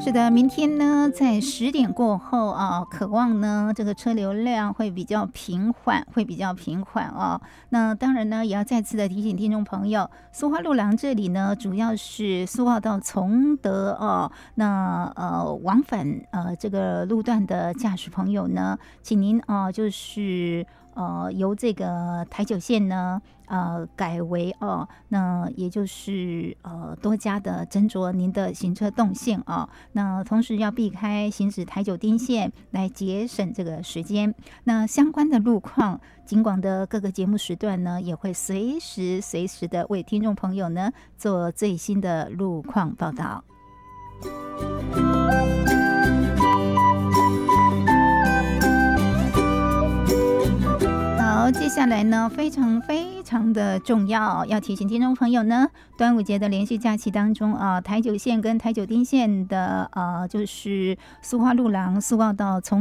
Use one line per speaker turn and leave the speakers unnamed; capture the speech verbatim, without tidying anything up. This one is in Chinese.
是的，明天呢，在十点过后啊，渴望呢这个车流量会比较平缓，会比较平缓啊。那当然呢，也要再次的提醒听众朋友，苏花路廊这里呢，主要是苏澳到崇德哦，那呃往返呃这个路段的驾驶朋友呢，请您啊、呃、就是呃由这个台九线呢。呃，改为哦，那也就是呃多加的斟酌您的行车动线哦。那同时要避开行驶台九丁线，来节省这个时间。那相关的路况，警广的各个节目时段呢，也会随时随时的为听众朋友呢做最新的路况报道。好，接下来呢，非常非常的重要，要提醒听众朋友呢，端午节的连续假期当中啊，台九线跟台九丁线的呃，就是苏花路廊苏澳到从